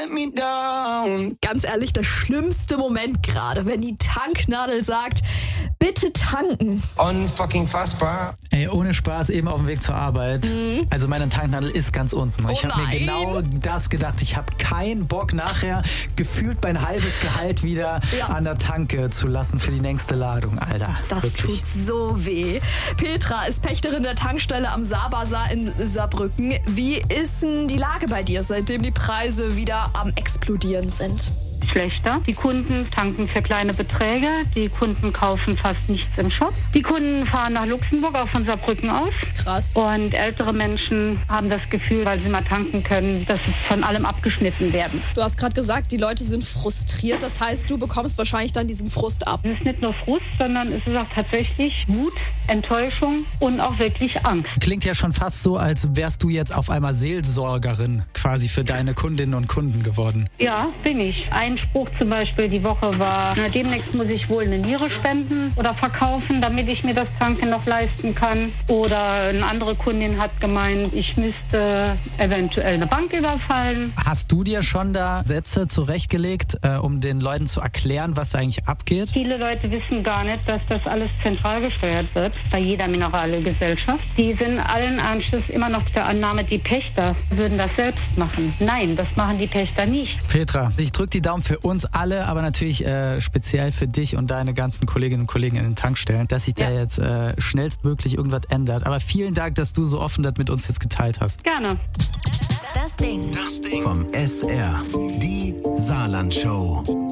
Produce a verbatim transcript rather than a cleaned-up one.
let me down. Ganz ehrlich, der schlimmste Moment gerade, wenn die Tanknadel sagt, bitte tanken. Unfucking-fassbar. Ey, ohne Spaß, eben auf dem Weg zur Arbeit. Mhm. Also meine Tanknadel ist ganz unten. Oh ich habe mir genau das gedacht. Ich habe keinen Bock nachher gefühlt mein halbes Gehalt wieder ja. an der Tanke zu lassen für die nächste Ladung, Alter. Das Wirklich. tut so weh. Petra ist Pächterin der Tankstelle am Saarbazar in Saarbrücken. Wie ist denn die Lage bei dir, seitdem die Preise wieder am Explodieren sind? Schlechter. Die Kunden tanken für kleine Beträge. Die Kunden kaufen fast nichts im Shop. Die Kunden fahren nach Luxemburg, auch von Saarbrücken aus. Krass. Und ältere Menschen haben das Gefühl, weil sie mal tanken können, dass es von allem abgeschnitten werden. Du hast gerade gesagt, die Leute sind frustriert. Das heißt, du bekommst wahrscheinlich dann diesen Frust ab. Es ist nicht nur Frust, sondern es ist auch tatsächlich Wut, Enttäuschung und auch wirklich Angst. Klingt ja schon fast so, als wärst du jetzt auf einmal Seelsorgerin quasi für deine Kundinnen und Kunden geworden. Ja, bin ich. Ein Spruch zum Beispiel die Woche war, na, demnächst muss ich wohl eine Niere spenden oder verkaufen, damit ich mir das Tanken noch leisten kann. Oder eine andere Kundin hat gemeint, ich müsste eventuell eine Bank überfallen. Hast du dir schon da Sätze zurechtgelegt, äh, um den Leuten zu erklären, was da eigentlich abgeht? Viele Leute wissen gar nicht, dass das alles zentral gesteuert wird bei jeder Mineralgesellschaft. Die sind allen Ernstes immer noch der Annahme, die Pächter würden das selbst machen. Nein, das machen die Pächter nicht. Petra, ich drücke die Daumen für uns alle, aber natürlich äh, speziell für dich und deine ganzen Kolleginnen und Kollegen in den Tankstellen, dass sich ja. da jetzt äh, schnellstmöglich irgendwas ändert. Aber vielen Dank, dass du so offen das mit uns jetzt geteilt hast. Gerne. Das Ding. Das Ding. Vom S R. Die Saarland-Show.